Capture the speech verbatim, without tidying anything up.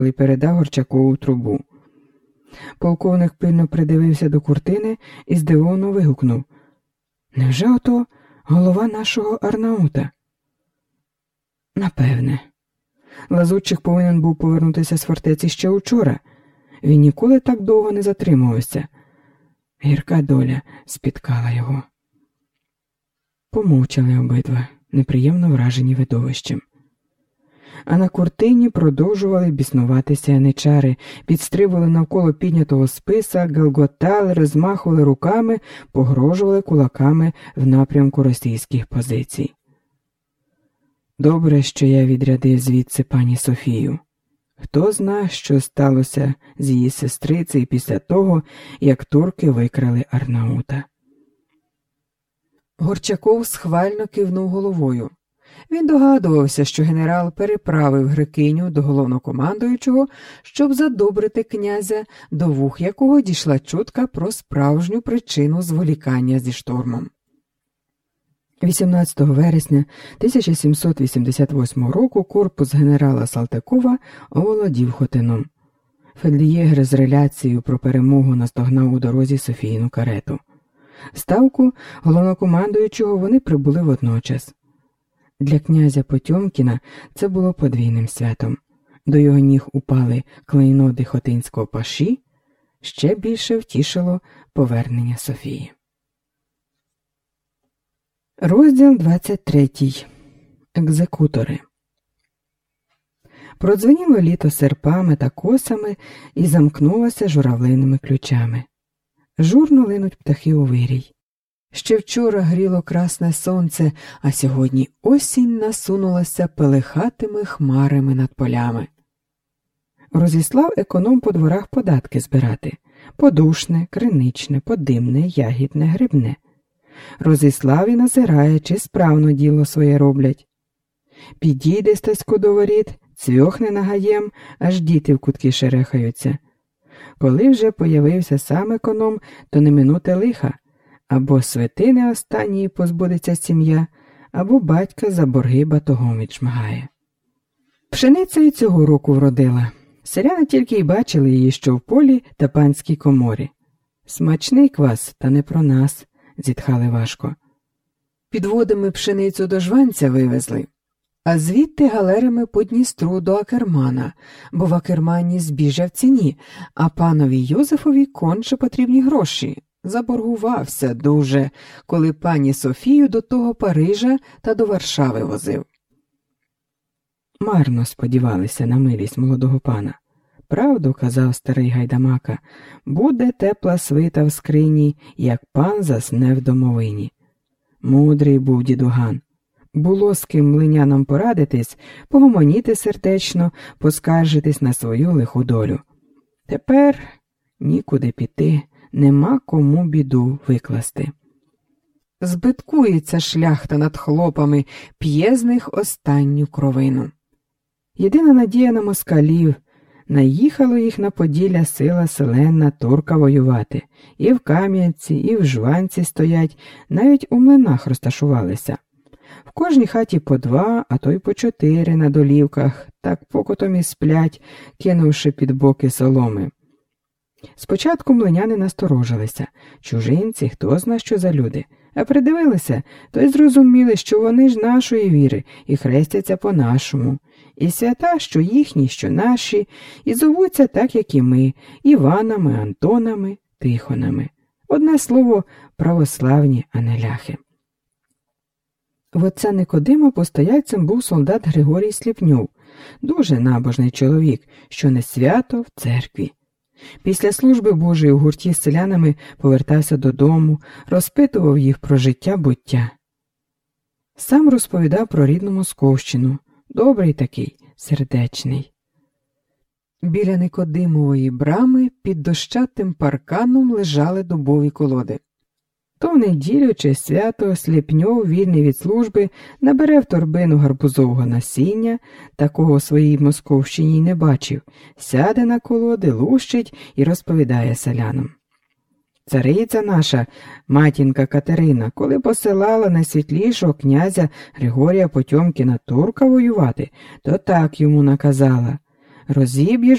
і передав Горчакову трубу. Полковник пильно придивився до куртини і здивовано вигукнув: «Невже ото голова нашого Арнаута?» «Напевне. Лазутчик повинен був повернутися з фортеці ще учора. Він ніколи так довго не затримувався. Гірка доля спіткала його». Помовчали обидва, неприємно вражені видовищем. А на куртині продовжували біснуватися яничари, підстрибували навколо піднятого списа, галготали, розмахували руками, погрожували кулаками в напрямку російських позицій. Добре, що я відрядив звідси пані Софію. Хто зна, що сталося з її сестрицею після того, як турки викрали Арнаута. Горчаков схвально кивнув головою. Він догадувався, що генерал переправив Грекиню до головнокомандуючого, щоб задобрити князя, до вух якого дійшла чутка про справжню причину зволікання зі штурмом. вісімнадцятого вересня тисяча сімсот вісімдесят восьмого року корпус генерала Салтикова оволодів Хотином. Фельд'єгер з реляцією про перемогу наздогнав у дорозі Софійну карету. В ставку головнокомандуючого вони прибули водночас. Для князя Потьомкіна це було подвійним святом. До його ніг упали клейноди хотинського паші, ще більше втішило повернення Софії. Розділ двадцять третій. Екзекутори. Продзвеніло літо серпами та косами і замкнулося журавлиними ключами. Журно линуть птахи у вирій. Ще вчора гріло красне сонце, а сьогодні осінь насунулася пелехатими хмарами над полями. Розіслав економ по дворах податки збирати – подушне, криничне, подимне, ягідне, грибне. Розіслав і назирає, чи справно діло своє роблять. Підійде Стасько до воріт, цвьохне нагаєм, аж діти в кутки шерехаються. Коли вже появився сам економ, то не минуте лиха. Або свитини останньої позбудеться сім'я, або батька за борги батогом відшмагає. Пшениця і цього року вродила. Селяни тільки й бачили її, що в полі та панській коморі. Смачний квас, та не про нас, зітхали важко. Підводами пшеницю до Жванця вивезли, а звідти галерами по Дністру до Акермана, бо в Акермані збіжжя в ціні, а панові Йозефові конче потрібні гроші. Заборгувався дуже, коли пані Софію до того Парижа та до Варшави возив. Марно сподівалися на милість молодого пана. Правду, казав старий гайдамака, буде тепла свита в скрині, як пан засне в домовині. Мудрий був дідуган. Було з ким млинянам порадитись, погомоніти сердечно, поскаржитись на свою лиху долю. Тепер нікуди піти. Нема кому біду викласти. Збиткується шляхта над хлопами, п'є з них останню кровину. Єдина надія на москалів. Наїхало їх на Поділля сила селенна турка воювати. І в Кам'янці, і в Жванці стоять, навіть у млинах розташувалися. В кожній хаті по два, а то й по чотири на долівках, так покотом і сплять, кинувши під боки соломи. Спочатку млиняни насторожилися. Чужинці, хто зна що за люди. А придивилися, то й зрозуміли, що вони ж нашої віри і хрестяться по-нашому. І свята, що їхні, що наші, і зовуться так, як і ми, Іванами, Антонами, Тихонами. Одне слово, православні, а не ляхи. В отця Никодима постояльцем був солдат Григорій Сліпньов, дуже набожний чоловік, що не свято в церкві. Після служби Божої у гурті з селянами повертався додому, розпитував їх про життя-буття. Сам розповідав про рідну Московщину, добрий такий, сердечний. Біля Никодимової брами під дощатим парканом лежали дубові колоди. То в неділю чи свято Сліпньов, вільний від служби, набере в торбину гарбузового насіння, такого в своїй Московщині й не бачив, сяде на колоди, лущить і розповідає селянам. Цариця наша, матінка Катерина, коли посилала найсвітлішого князя Григорія Потьомкіна турка воювати, то так йому наказала: Розіб'єш